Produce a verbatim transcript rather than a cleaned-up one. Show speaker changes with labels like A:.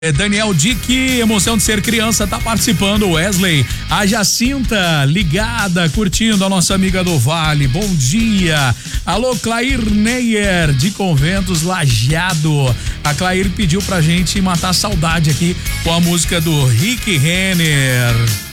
A: Daniel Dick, emoção de ser criança, tá participando. Wesley, a Jacinta ligada, curtindo a nossa amiga do Vale. Bom dia. Alô, Clair Neyer, de Conventos, Lajeado. A Clair pediu pra gente matar a saudade aqui com a música do Rick Renner.